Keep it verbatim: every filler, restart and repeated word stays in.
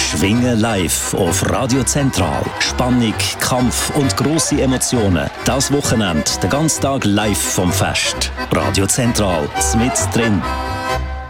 Schwingen live auf Radio Zentral. Spannung, Kampf und grosse Emotionen. Das Wochenende, den ganzen Tag live vom Fest. Radio Zentral, mit drin.